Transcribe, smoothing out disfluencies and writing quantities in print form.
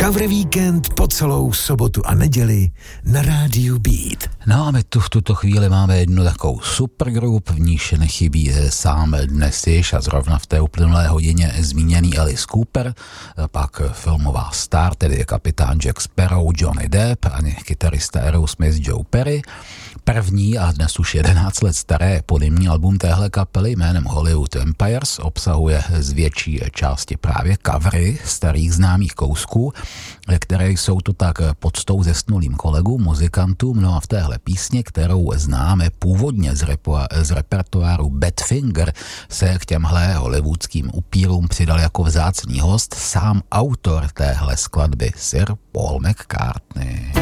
Cover Víkend po celou sobotu a neděli na rádiu Beat. No a my tu v tuto chvíli máme jednu takovou supergroup, v níž nechybí sám dnes již a zrovna v té uplynulé hodině zmíněný Alice Cooper, pak filmová star, tedy kapitán Jack Sparrow, Johnny Depp a kytarista Aerosmith Joe Perry. První a dnes už 11 let staré podymní album téhle kapely jménem Hollywood Vampires obsahuje z větší části právě covery starých známých kousků, které jsou to tak poctou zesnulým kolegům, muzikantům. No a v téhle písni, kterou známe původně z repertoáru Badfinger, se k těmhle hollywoodským upírům přidal jako vzácný host sám autor téhle skladby, Sir Paul McCartney.